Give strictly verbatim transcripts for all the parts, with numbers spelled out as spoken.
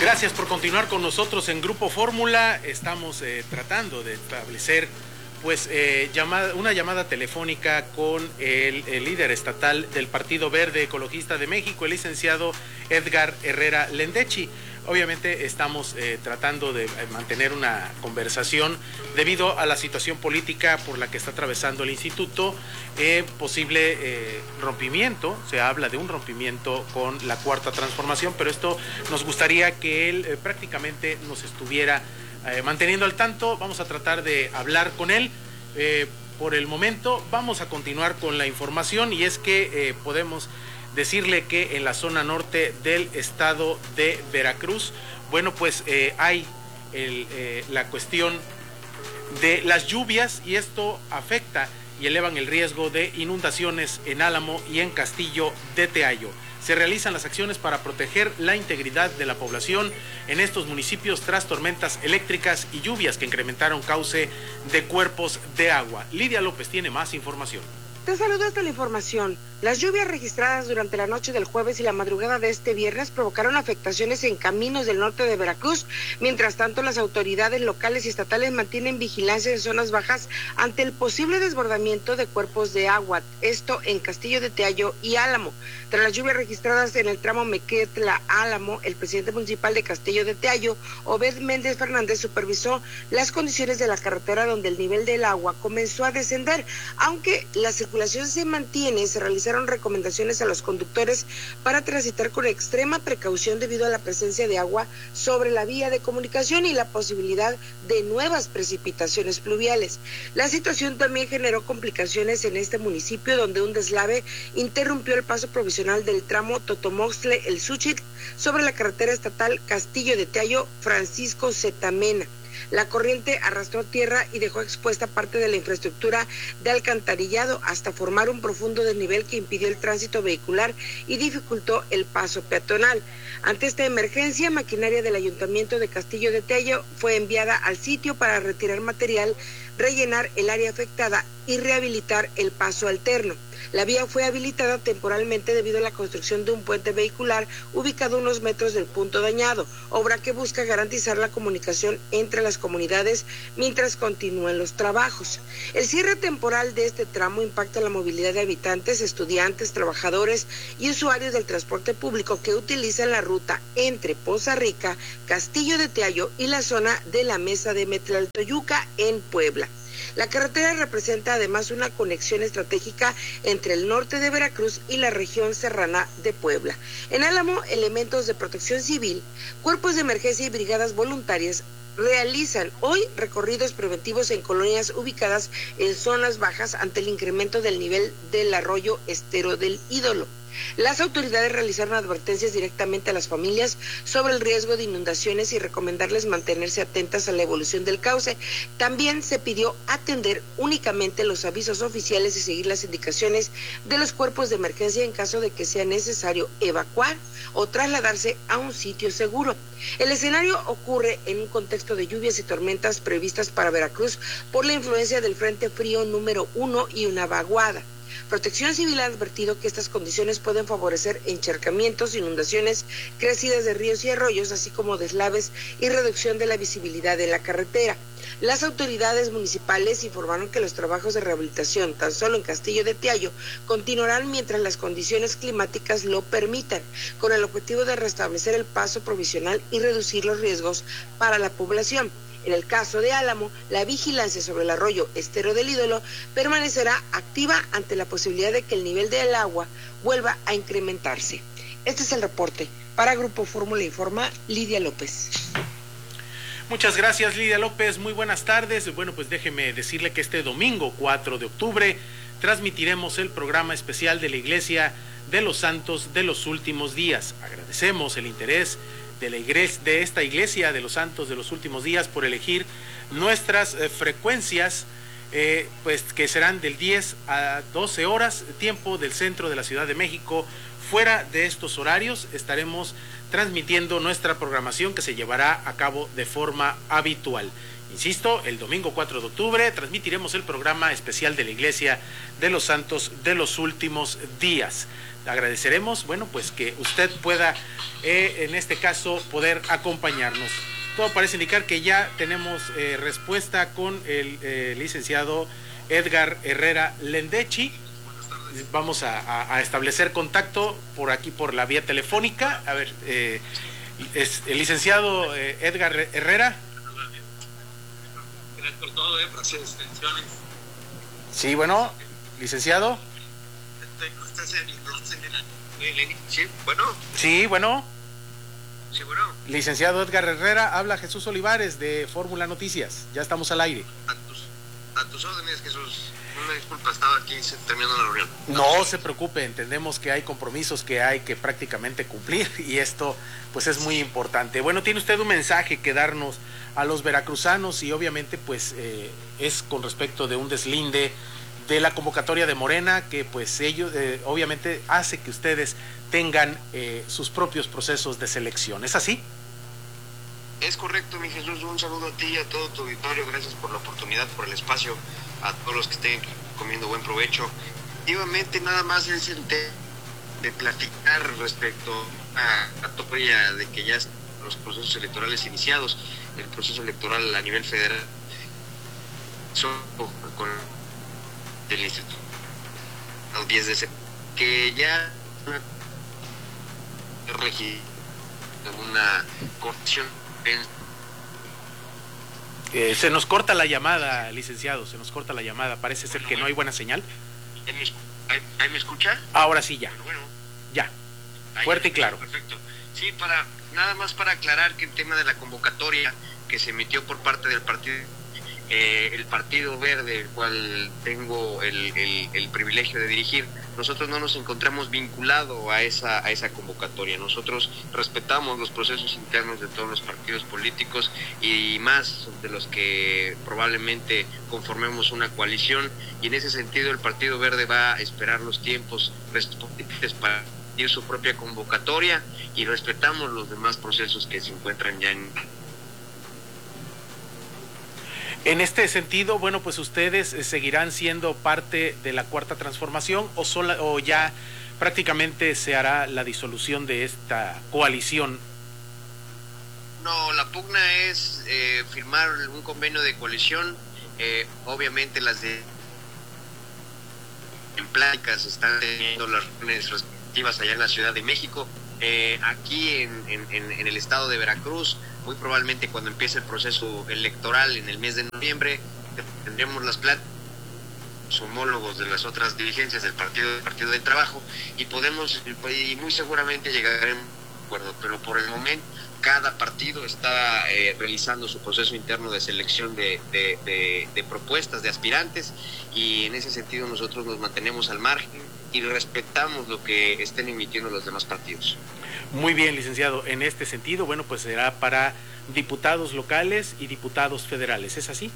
Gracias por continuar con nosotros en Grupo Fórmula. Estamos eh, tratando de establecer pues eh, llamada, una llamada telefónica con el, el líder estatal del Partido Verde Ecologista de México, el licenciado Edgar Herrera Lendechi. Obviamente estamos eh, tratando de mantener una conversación debido a la situación política por la que está atravesando el instituto, eh, posible eh, rompimiento, se habla de un rompimiento con la Cuarta Transformación, pero esto nos gustaría que él eh, prácticamente nos estuviera eh, manteniendo al tanto. Vamos a tratar de hablar con él. Eh, por el momento vamos a continuar con la información, y es que eh, podemos decirle que en la zona norte del estado de Veracruz, bueno, pues eh, hay el, eh, la cuestión de las lluvias, y esto afecta y elevan el riesgo de inundaciones en Álamo y en Castillo de Teallo. Se realizan las acciones para proteger la integridad de la población en estos municipios tras tormentas eléctricas y lluvias que incrementaron cauce de cuerpos de agua. Lidia López tiene más información. Te saludo hasta la información. Las lluvias registradas durante la noche del jueves y la madrugada de este viernes provocaron afectaciones en caminos del norte de Veracruz. Mientras tanto, las autoridades locales y estatales mantienen vigilancia en zonas bajas ante el posible desbordamiento de cuerpos de agua, esto en Castillo de Teallo y Álamo. Tras las lluvias registradas en el tramo Mequetla-Álamo, el presidente municipal de Castillo de Teallo, Obed Méndez Fernández, supervisó las condiciones de la carretera, donde el nivel del agua comenzó a descender. Aunque la circulación se mantiene, se realizaron recomendaciones a los conductores para transitar con extrema precaución debido a la presencia de agua sobre la vía de comunicación y la posibilidad de nuevas precipitaciones pluviales. La situación también generó complicaciones en este municipio, donde un deslave interrumpió el paso provisional del tramo Totomoxtle-El Súchitl sobre la carretera estatal Castillo de Teallo Francisco Zetamena. La corriente arrastró tierra y dejó expuesta parte de la infraestructura de alcantarillado hasta formar un profundo desnivel que impidió el tránsito vehicular y dificultó el paso peatonal. Ante esta emergencia, maquinaria del Ayuntamiento de Castillo de Teallo fue enviada al sitio para retirar material, rellenar el área afectada y rehabilitar el paso alterno. La vía fue habilitada temporalmente debido a la construcción de un puente vehicular ubicado a unos metros del punto dañado, obra que busca garantizar la comunicación entre las comunidades mientras continúan los trabajos. El cierre temporal de este tramo impacta la movilidad de habitantes, estudiantes, trabajadores y usuarios del transporte público que utilizan la ruta entre Poza Rica, Castillo de Teallo y la zona de la Mesa de Metlaltoyuca en Puebla. La carretera representa además una conexión estratégica entre el norte de Veracruz y la región serrana de Puebla. En Álamo, elementos de protección civil, cuerpos de emergencia y brigadas voluntarias realizan hoy recorridos preventivos en colonias ubicadas en zonas bajas ante el incremento del nivel del arroyo Estero del Ídolo. Las autoridades realizaron advertencias directamente a las familias sobre el riesgo de inundaciones y recomendarles mantenerse atentas a la evolución del cauce. También se pidió atender únicamente los avisos oficiales y seguir las indicaciones de los cuerpos de emergencia en caso de que sea necesario evacuar o trasladarse a un sitio seguro. El escenario ocurre en un contexto de lluvias y tormentas previstas para Veracruz por la influencia del Frente Frío número uno y una vaguada. Protección Civil ha advertido que estas condiciones pueden favorecer encharcamientos, inundaciones, crecidas de ríos y arroyos, así como deslaves y reducción de la visibilidad de la carretera. Las autoridades municipales informaron que los trabajos de rehabilitación, tan solo en Castillo de Teallo, continuarán mientras las condiciones climáticas lo permitan, con el objetivo de restablecer el paso provisional y reducir los riesgos para la población. En el caso de Álamo, la vigilancia sobre el arroyo Estero del Ídolo permanecerá activa ante la posibilidad de que el nivel del agua vuelva a incrementarse. Este es el reporte. Para Grupo Fórmula informa Lidia López. Muchas gracias, Lidia López. Muy buenas tardes. Bueno, pues déjeme decirle que este domingo cuatro de octubre transmitiremos el programa especial de la Iglesia de los Santos de los Últimos Días. Agradecemos el interés de la iglesia, de esta Iglesia de los Santos de los Últimos Días, por elegir nuestras eh, frecuencias, eh, pues que serán del diez a doce horas, tiempo del centro de la Ciudad de México, fuera de estos horarios estaremos transmitiendo nuestra programación que se llevará a cabo de forma habitual. Insisto, el domingo cuatro de octubre transmitiremos el programa especial de la Iglesia de los Santos de los Últimos Días. Agradeceremos, bueno, pues que usted pueda, eh, en este caso, poder acompañarnos. Todo parece indicar que ya tenemos eh, respuesta con el eh, licenciado Edgar Herrera Lendechi. Vamos a, a, a establecer contacto por aquí, por la vía telefónica. A ver, eh, es el licenciado eh, Edgar Herrera. Por todo, eh, por hacer extensiones. Sí, bueno, licenciado. Sí, bueno. Sí, bueno. Sí, bueno. Licenciado Edgar Herrera, habla Jesús Olivares de Fórmula Noticias. Ya estamos al aire. A tus, a tus órdenes, Jesús. Una disculpa, estaba aquí terminando la reunión. No se preocupe, entendemos que hay compromisos que hay que prácticamente cumplir y esto pues es muy importante. Bueno, tiene usted un mensaje que darnos a los veracruzanos y obviamente pues eh, es con respecto de un deslinde de la convocatoria de Morena que pues ellos eh, obviamente hace que ustedes tengan eh, sus propios procesos de selección. ¿Es así? Es correcto, mi Jesús. Un saludo a ti y a todo tu auditorio. Gracias por la oportunidad, por el espacio. A todos los que estén comiendo buen provecho. Efectivamente, nada más es el de, de platicar respecto a la toalla de que ya están los procesos electorales iniciados, el proceso electoral a nivel federal, son con el instituto diez de septiembre, que ya regí una corrección. Eh, se nos corta la llamada, licenciado, se nos corta la llamada. Parece ser que no hay buena señal. ¿Ahí me escucha? Ahora sí, ya. Bueno, ya. Fuerte y claro. Perfecto. Sí, para nada más para aclarar que el tema de la convocatoria que se emitió por parte del partido, eh, el Partido Verde, el cual tengo el, el, el privilegio de dirigir, nosotros no nos encontramos vinculados a esa, a esa convocatoria. Nosotros respetamos los procesos internos de todos los partidos políticos y más de los que probablemente conformemos una coalición, y en ese sentido el Partido Verde va a esperar los tiempos respondientes para ir su propia convocatoria y respetamos los demás procesos que se encuentran ya en... En este sentido, bueno, pues ustedes seguirán siendo parte de la Cuarta Transformación o, sola, o ya prácticamente se hará la disolución de esta coalición. No, la pugna es eh, firmar un convenio de coalición. Eh, obviamente las de en pláticas están teniendo las reuniones respectivas allá en la Ciudad de México. Eh, aquí en, en, en el estado de Veracruz, muy probablemente cuando empiece el proceso electoral en el mes de noviembre, tendremos las pláticas los homólogos de las otras dirigencias del partido, del partido del Trabajo, y podemos, y muy seguramente llegaremos a un acuerdo, pero por el momento cada partido está eh, realizando su proceso interno de selección de, de, de, de propuestas, de aspirantes, y en ese sentido nosotros nos mantenemos al margen y respetamos lo que estén emitiendo los demás partidos. Muy bien, licenciado. En este sentido, bueno, pues será para diputados locales y diputados federales. ¿Es así?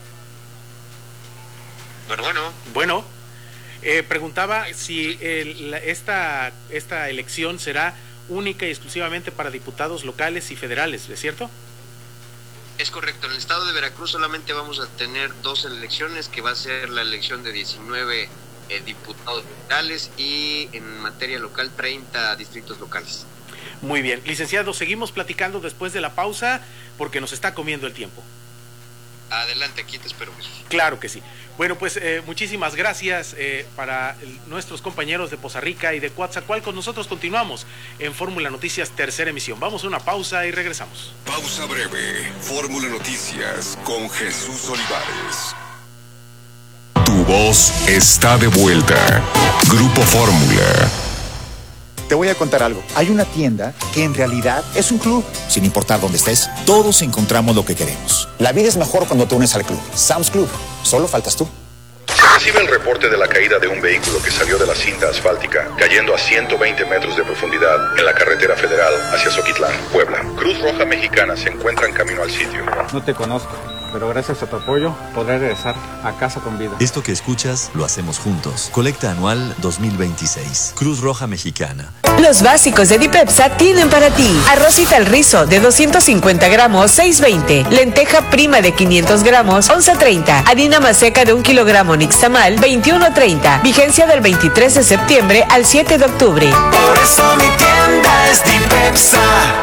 Pero bueno. Bueno, eh, preguntaba si el, la, esta, esta elección será única y exclusivamente para diputados locales y federales, ¿es cierto? Es correcto. En el estado de Veracruz solamente vamos a tener dos elecciones, que va a ser la elección de diecinueve eh, diputados locales y en materia local treinta distritos locales. Muy bien. Licenciado, seguimos platicando después de la pausa porque nos está comiendo el tiempo. Adelante, aquí te espero, Jesús. Claro que sí. Bueno, pues eh, muchísimas gracias eh, para el, nuestros compañeros de Poza Rica y de Coatzacoalcos. Nosotros continuamos en Fórmula Noticias, tercera emisión. Vamos a una pausa y regresamos. Pausa breve. Fórmula Noticias con Jesús Olivares. Tu voz está de vuelta. Grupo Fórmula. Te voy a contar algo. Hay una tienda que en realidad es un club. Sin importar dónde estés, todos encontramos lo que queremos. La vida es mejor cuando te unes al club. Sam's Club. Solo faltas tú. Se recibe el reporte de la caída de un vehículo que salió de la cinta asfáltica, cayendo a ciento veinte metros de profundidad en la carretera federal hacia Zoquitlán, Puebla. Cruz Roja Mexicana se encuentra en camino al sitio. No te conozco. pero gracias a tu apoyo podré regresar a casa con vida. Esto que escuchas lo hacemos juntos. Colecta anual dos mil veintiséis. Cruz Roja Mexicana. Los básicos de Dipepsa tienen para ti arrocita al rizo de doscientos cincuenta gramos, seis veinte. Lenteja prima de quinientos gramos, once treinta. Harina maseca de un kilogramo Nixtamal, veintiuno treinta. Vigencia del veintitrés de septiembre al siete de octubre. Por eso mi tienda es Dipepsa.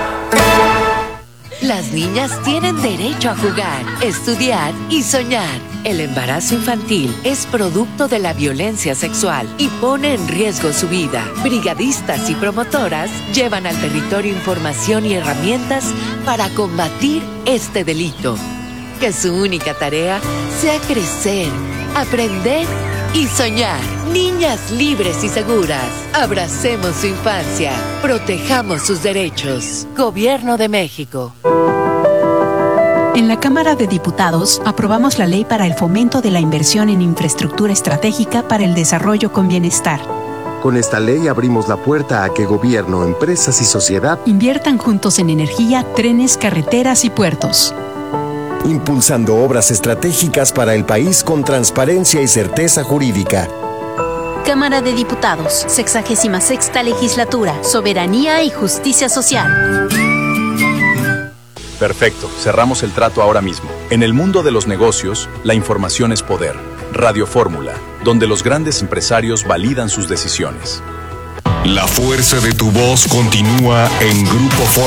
Las niñas tienen derecho a jugar, estudiar y soñar. El embarazo infantil es producto de la violencia sexual y pone en riesgo su vida. Brigadistas y promotoras llevan al territorio información y herramientas para combatir este delito. Que su única tarea sea crecer, aprender y soñar. Niñas libres y seguras. Abracemos su infancia. Protejamos sus derechos. Gobierno de México. En la Cámara de Diputados aprobamos la ley para el fomento de la inversión en infraestructura estratégica para el desarrollo con bienestar. Con esta ley abrimos la puerta a que gobierno, empresas y sociedad inviertan juntos en energía, trenes, carreteras y puertos. Impulsando obras estratégicas para el país con transparencia y certeza jurídica. Cámara de Diputados, sexagésima sexta legislatura, soberanía y justicia social. Perfecto, cerramos el trato ahora mismo. En el mundo de los negocios, la información es poder. Radio Fórmula, donde los grandes empresarios validan sus decisiones. La fuerza de tu voz continúa en Grupo Fórmula.